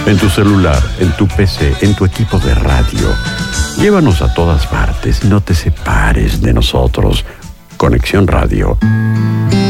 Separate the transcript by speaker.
Speaker 1: En tu celular, en tu PC, en tu equipo de radio. Llévanos a todas partes, no te separes de nosotros. Conexión Radio.